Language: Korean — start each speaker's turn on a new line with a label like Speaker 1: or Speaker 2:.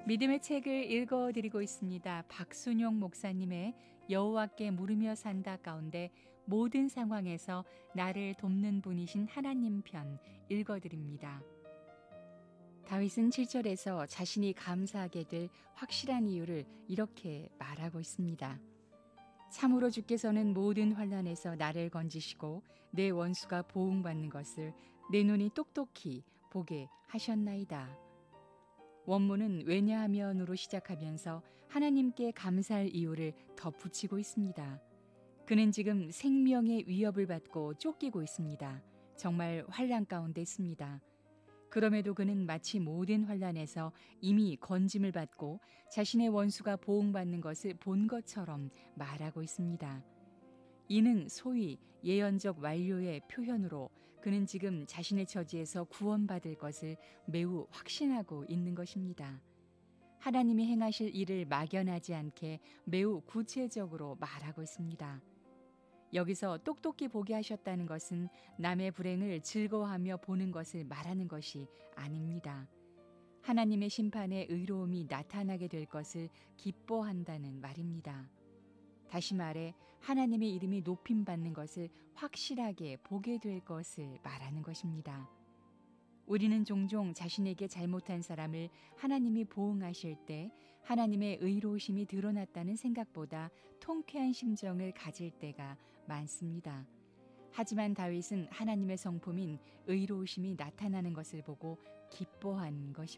Speaker 1: 믿음의 책을 읽어드리고 있습니다. 박순용 목사님의 여호와께 물으며 산다 가운데 모든 상황에서 나를 돕는 분이신 하나님 편 읽어드립니다. 다윗은 7절에서 자신이 감사하게 될 확실한 이유를 이렇게 말하고 있습니다. 참으로 주께서는 모든 환난에서 나를 건지시고 내 원수가 보응받는 것을 내 눈이 똑똑히 보게 하셨나이다. 원문은 왜냐하면으로 시작하면서 하나님께 감사할 이유를 덧붙이고 있습니다. 그는 지금 생명의 위협을 받고 쫓기고 있습니다. 정말 환난 가운데 있습니다. 그럼에도 그는 마치 모든 환난에서 이미 건짐을 받고 자신의 원수가 보응받는 것을 본 것처럼 말하고 있습니다. 이는 소위 예언적 완료의 표현으로 그는 지금 자신의 처지에서 구원받을 것을 매우 확신하고 있는 것입니다. 하나님이 행하실 일을 막연하지 않게 매우 구체적으로 말하고 있습니다. 여기서 똑똑히 보게 하셨다는 것은 남의 불행을 즐거워하며 보는 것을 말하는 것이 아닙니다. 하나님의 심판에 의로움이 나타나게 될 것을 기뻐한다는 말입니다. 다시 말해 하나님의 이름이 높임받는 것을 확실하게 보게 될 것을 말하는 것입니다. 우리는 종종 자신에게 잘못한 사람을 하나님이 보응하실 때 하나님의 의로우심이 드러났다는 생각보다 통쾌한 심정을 가질 때가 많습니다. 하지만 다윗은 하나님의 성품인 의로우심이 나타나는 것을 보고 기뻐한 것입니다.